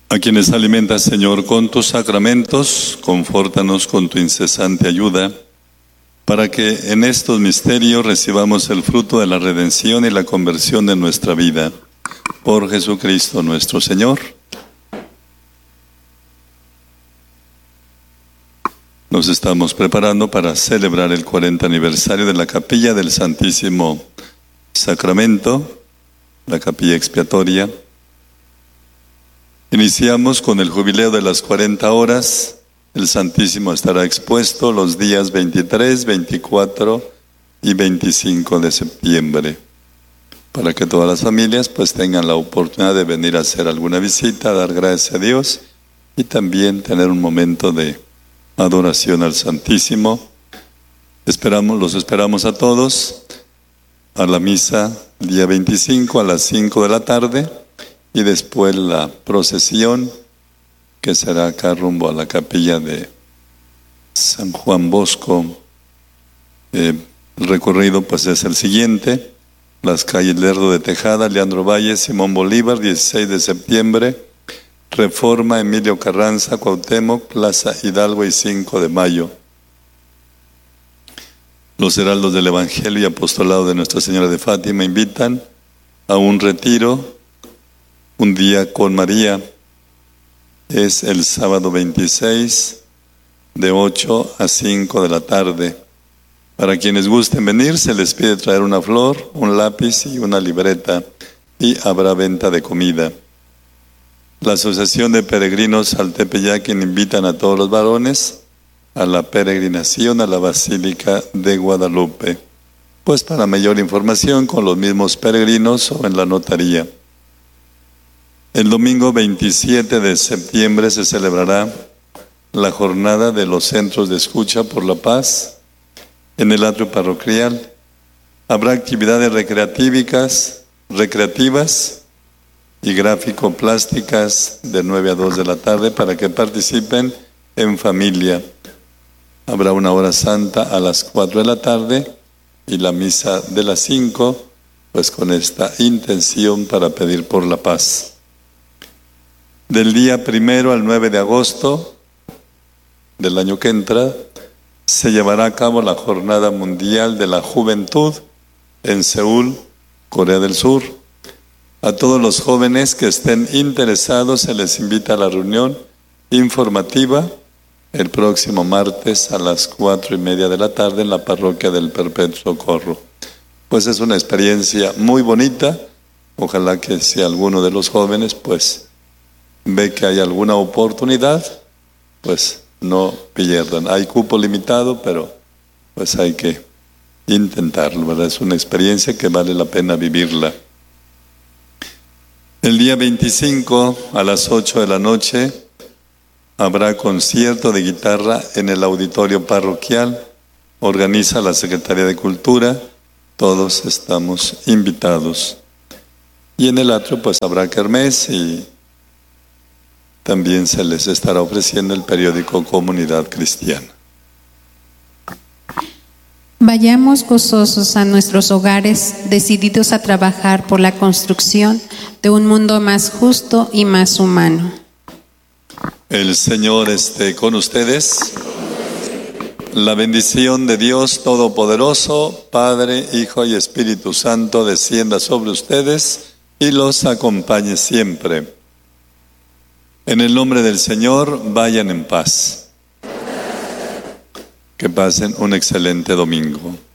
A quienes alimentas, Señor, con tus sacramentos, confórtanos con tu incesante ayuda, para que en estos misterios recibamos el fruto de la redención y la conversión de nuestra vida. Por Jesucristo nuestro Señor. Nos estamos preparando para celebrar el 40 aniversario de la Capilla del Santísimo Sacramento, la Capilla Expiatoria. Iniciamos con el jubileo de las 40 horas. El Santísimo estará expuesto los días 23, 24 y 25 de septiembre, para que todas las familias pues tengan la oportunidad de venir a hacer alguna visita, dar gracias a Dios y también tener un momento de adoración al Santísimo. Los esperamos a todos a la misa día 25 a las 5 de la tarde. Y después la procesión, que será acá rumbo a la capilla de San Juan Bosco. El recorrido pues es el siguiente: las calles Lerdo de Tejada, Leandro Valle, Simón Bolívar, 16 de septiembre, Reforma, Emilio Carranza, Cuauhtémoc, Plaza Hidalgo y 5 de mayo. Los heraldos del Evangelio y Apostolado de Nuestra Señora de Fátima invitan a un retiro, un día con María. Es el sábado 26 de 8 a 5 de la tarde. Para quienes gusten venir, se les pide traer una flor, un lápiz y una libreta, y habrá venta de comida. La Asociación de Peregrinos al Tepeyac invitan a todos los varones a la peregrinación a la Basílica de Guadalupe. Pues para mayor información con los mismos peregrinos o en la notaría. El domingo 27 de septiembre se celebrará la jornada de los centros de escucha por la paz en el atrio parroquial. Habrá actividades recreativas y gráfico-plásticas de 9 a 2 de la tarde para que participen en familia. Habrá una hora santa a las 4 de la tarde y la misa de las 5, pues con esta intención para pedir por la paz. Del día 1 al 9 de agosto del año que entra, se llevará a cabo la Jornada Mundial de la Juventud en Seúl, Corea del Sur. A todos los jóvenes que estén interesados se les invita a la reunión informativa el próximo martes a las 4:30 de la tarde en la parroquia del Perpetuo Socorro. Pues es una experiencia muy bonita. Ojalá que si alguno de los jóvenes pues ve que hay alguna oportunidad, pues no pierdan. Hay cupo limitado, pero pues hay que intentarlo, ¿verdad? Es una experiencia que vale la pena vivirla. El día 25 a las 8 de la noche habrá concierto de guitarra en el auditorio parroquial. Organiza la Secretaría de Cultura. Todos estamos invitados. Y en el atrio pues habrá kermés y también se les estará ofreciendo el periódico Comunidad Cristiana. Vayamos gozosos a nuestros hogares, decididos a trabajar por la construcción de un mundo más justo y más humano. El Señor esté con ustedes. La bendición de Dios Todopoderoso, Padre, Hijo y Espíritu Santo, descienda sobre ustedes y los acompañe siempre. En el nombre del Señor, vayan en paz. Que pasen un excelente domingo.